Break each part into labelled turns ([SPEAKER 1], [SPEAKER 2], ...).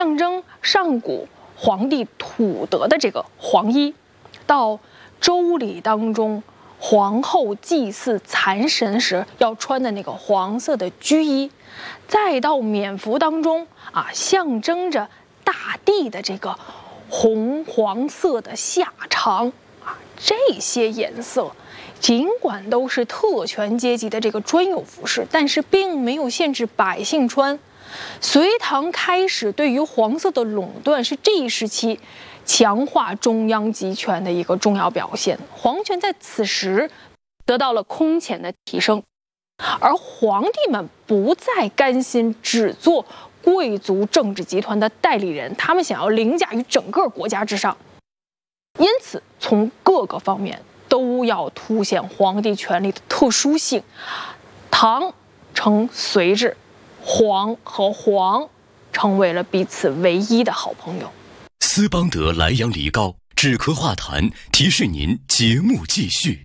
[SPEAKER 1] 象征上古皇帝土德的这个黄衣，到周礼当中皇后祭祀残神时要穿的那个黄色的绢衣，再到冕服当中象征着大地的这个红黄色的下裳这些颜色尽管都是特权阶级的这个专有服饰，但是并没有限制百姓穿。隋唐开始对于黄色的垄断是这一时期强化中央集权的一个重要表现，皇权在此时得到了空前的提升，而皇帝们不再甘心只做贵族政治集团的代理人，他们想要凌驾于整个国家之上，因此从各个方面都要凸显皇帝权力的特殊性。唐承隋制，皇和皇成为了彼此唯一的好朋友。
[SPEAKER 2] 斯邦德莱阳梨膏止咳化痰，提示您节目继续。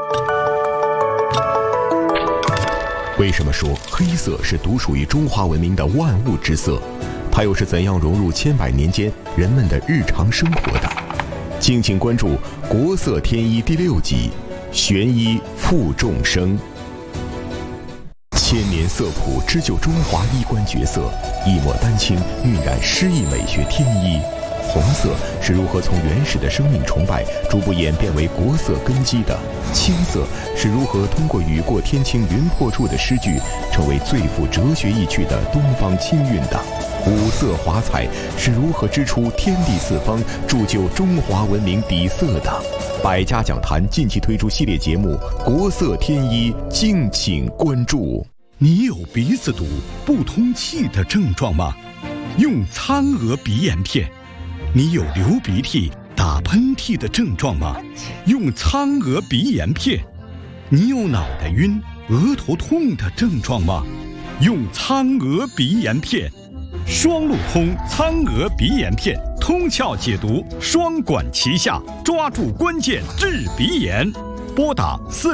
[SPEAKER 3] 为什么说黑色是独属于中华文明的万物之色？它又是怎样融入千百年间人们的日常生活的？敬请关注《国色天衣》第6集《玄衣负众生》。千年色谱织就中华衣冠绝色，一抹丹青晕染诗意美学天衣。红色是如何从原始的生命崇拜逐步演变为国色根基的？青色是如何通过雨过天晴云破处的诗句，成为最富哲学意趣的东方清韵的？五色华彩是如何织出天地四方，铸就中华文明底色的？百家讲坛近期推出系列节目《国色天衣》，敬请关注。
[SPEAKER 4] 你有鼻子堵、不通气的症状吗？用苍娥鼻炎片。你有流鼻涕、打喷嚏的症状吗？用苍娥鼻炎片。你有脑袋晕、额头痛的症状吗？用苍娥鼻炎片。双路通苍娥鼻炎片，通窍解毒，双管齐下，抓住关键治鼻炎。拨打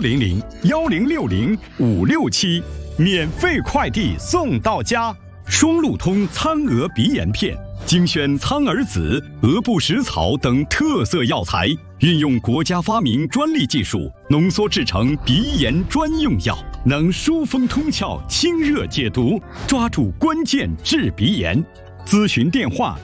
[SPEAKER 4] 400-1060-567，免费快递送到家。双路通苍娥鼻炎片，精选苍耳子、鹅不食草等特色药材，运用国家发明专利技术，浓缩制成鼻炎专用药，能疏风通窍、清热解毒，抓住关键治鼻炎。咨询电话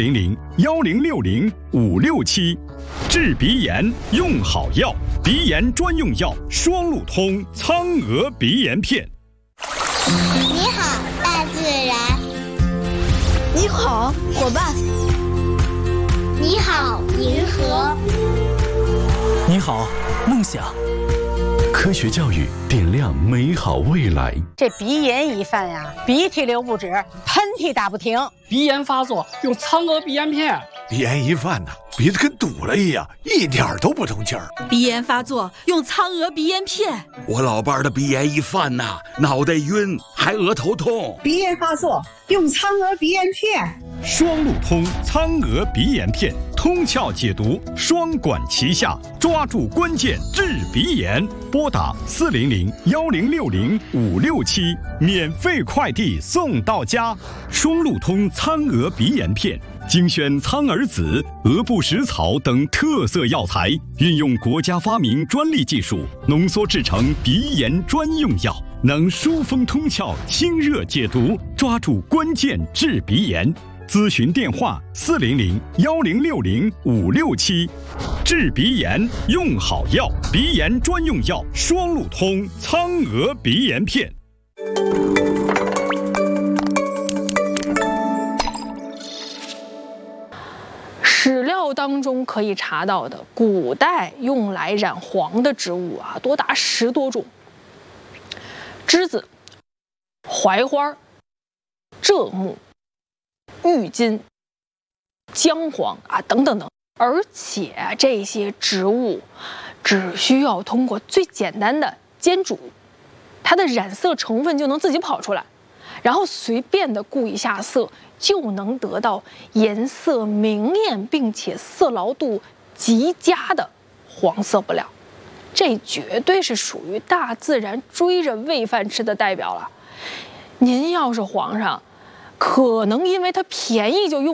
[SPEAKER 4] 400-1060-567。治鼻炎用好药，鼻炎专用药双路通苍娥鼻炎片。
[SPEAKER 5] 你好，大自然。
[SPEAKER 6] 你好，伙伴。
[SPEAKER 5] 你好，银河。
[SPEAKER 2] 你好，梦想。科学教育点亮美好未来。
[SPEAKER 6] 这鼻炎一犯呀，鼻涕流不止，喷嚏打不停。
[SPEAKER 7] 鼻炎发作用苍娥鼻炎片。
[SPEAKER 8] 鼻炎一犯鼻子跟堵了一样，一点都不通气儿。
[SPEAKER 9] 鼻炎发作用苍娥鼻炎片。
[SPEAKER 10] 我老伴儿的鼻炎一犯脑袋晕，还额头痛。
[SPEAKER 11] 鼻炎发作用苍娥鼻炎片。
[SPEAKER 4] 双路通苍娥鼻炎片，通窍解毒，双管齐下，抓住关键治鼻炎。拨打400-1060-567，免费快递送到家。双路通苍娥鼻炎片，精选苍耳子、鹅不食草等特色药材，运用国家发明专利技术，浓缩制成鼻炎专用药，能疏风通窍、清热解毒，抓住关键治鼻炎。咨询电话400-1060-567。治鼻炎用好药，鼻炎专用药双路通苍娥鼻炎片。
[SPEAKER 1] 史料当中可以查到的古代用来染黄的植物多达10多种：栀子、槐花、柘木、郁金、姜黄等等等。而且这些植物只需要通过最简单的煎煮，它的染色成分就能自己跑出来，然后随便的顾一下色，就能得到颜色明艳并且色牢度极佳的黄色布料。这绝对是属于大自然追着喂饭吃的代表了。您要是皇上， 可能因为它便宜就用